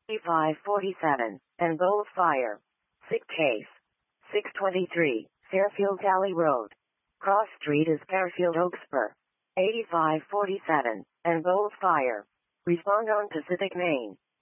8547, and Bowles Fire. Sick case. 623, Fairfield Valley Road. Cross Street is Fairfield Oakspur. 8547, and Bowles Fire. Respond on Pacific Main.